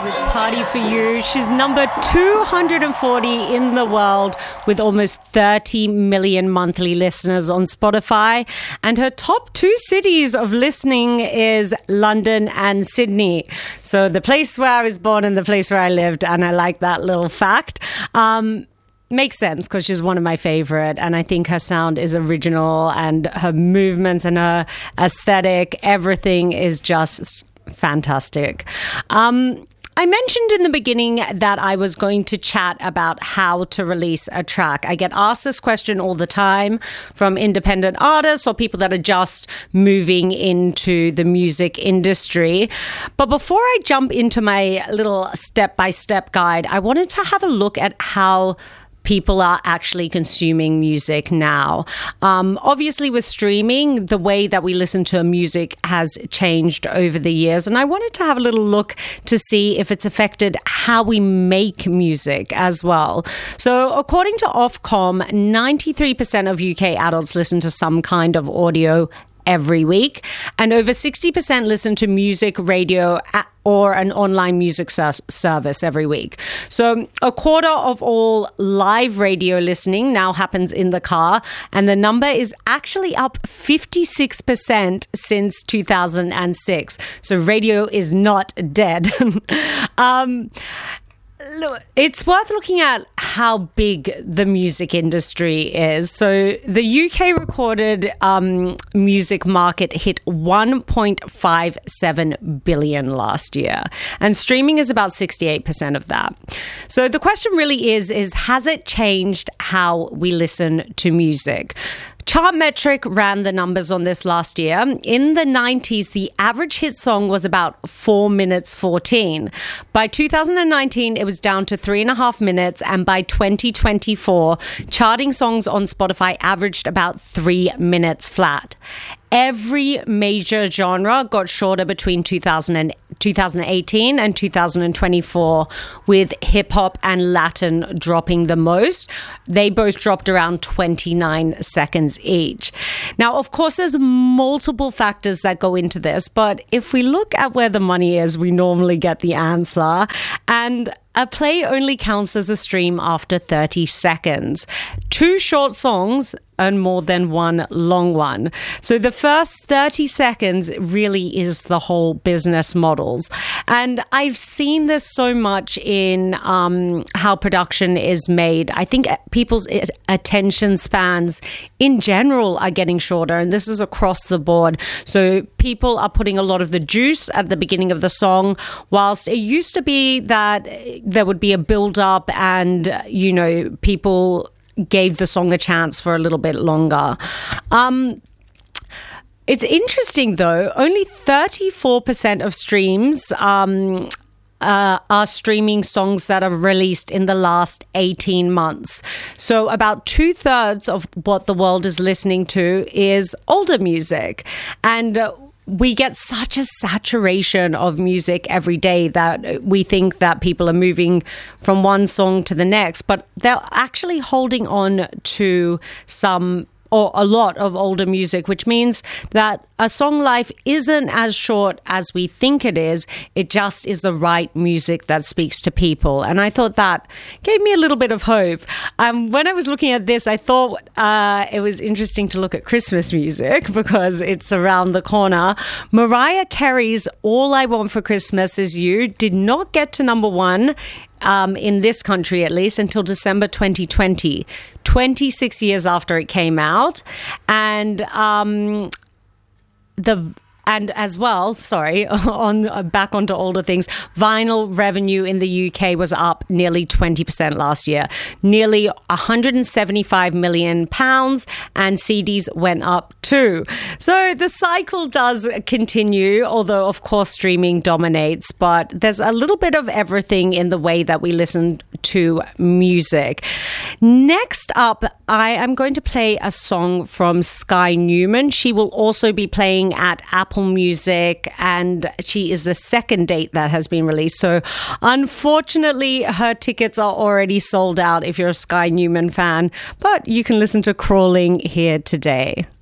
with Party for You. She's number 240 in the world with almost 30 million monthly listeners on Spotify. And her top two cities of listening is London and Sydney. So the place where I was born and the place where I lived. And I like that little fact. Makes sense because she's one of my favorite, and I think her sound is original and her movements and her aesthetic, everything is just fantastic. I mentioned in the beginning that I was going to chat about how to release a track. I get asked this question all the time from independent artists or people that are just moving into the music industry. But before I jump into my little step-by-step guide, I wanted to have a look at how people are actually consuming music now. Obviously, with streaming, the way that we listen to music has changed over the years. And I wanted to have a little look to see if it's affected how we make music as well. So according to Ofcom, 93% of UK adults listen to some kind of audio every week, and over 60% listen to music, radio, or an online music service every week. So a quarter of all live radio listening now happens in the car, and the number is actually up 56% since 2006. So radio is not dead. Look, it's worth looking at how big the music industry is. So the UK recorded music market hit 1.57 billion last year, and streaming is about 68% of that. So the question really is has it changed how we listen to music? Chartmetric ran the numbers on this last year. In the 90s, the average hit song was about 4 minutes 14. By 2019, it was down to 3.5 minutes. And by 2024, charting songs on Spotify averaged about 3 minutes flat. Every major genre got shorter between 2018 and 2024, with hip-hop and Latin dropping the most. They both dropped around 29 seconds each. Now, of course, there's multiple factors that go into this, but if we look at where the money is, we normally get the answer. And a play only counts as a stream after 30 seconds. 2 short songs earn more than 1 long one. So the first 30 seconds really is the whole business models. And I've seen this so much in how production is made. I think people's attention spans in general are getting shorter, and this is across the board. So people are putting a lot of the juice at the beginning of the song, whilst it used to be that there would be a build-up and, people gave the song a chance for a little bit longer. It's interesting, though. Only 34% of streams are streaming songs that are released in the last 18 months. So about 2/3 of what the world is listening to is older music. And we get such a saturation of music every day that we think that people are moving from one song to the next, but they're actually holding on to some or a lot of older music, which means that a song life isn't as short as we think it is. It just is the right music that speaks to people. And I thought that gave me a little bit of hope. When I was looking at this, I thought it was interesting to look at Christmas music because it's around the corner. Mariah Carey's All I Want for Christmas Is You did not get to number 1 in this country, at least, until December 2020, 26 years after it came out. And back onto older things, vinyl revenue in the UK was up nearly 20% last year, nearly £175 million, and CDs went up too. So the cycle does continue, although of course streaming dominates, but there's a little bit of everything in the way that we listen to music. Next up, I am going to play a song from Sky Newman. She will also be playing at Apple Music, and she is the second date that has been released. So unfortunately, her tickets are already sold out if you're a Sky Newman fan, but you can listen to Crawling here today.